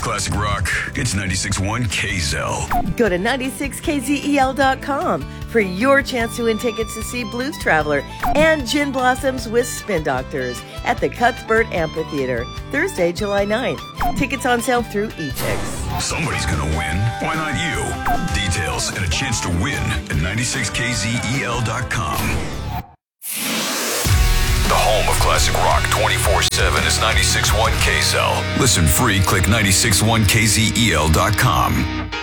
classic rock. It's 96.1 KZEL. Go to 96kzel.com for your chance to win tickets to see Blues Traveler and Gin Blossoms with Spin Doctors at the Cuthbert Amphitheater, Thursday, July 9th. Tickets on sale through eTix. Somebody's gonna win. Why not you? Details and a chance to win at 96kzel.com. The home of classic rock 24/7 is 96.1 KZEL. Listen free, click 96.1kzel.com.